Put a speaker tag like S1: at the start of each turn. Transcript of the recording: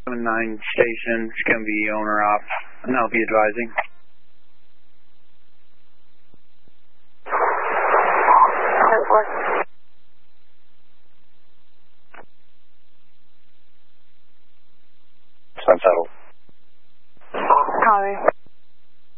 S1: 9 station, it's going to be owner off, and I'll be advising.
S2: Sun settled.
S3: Copy.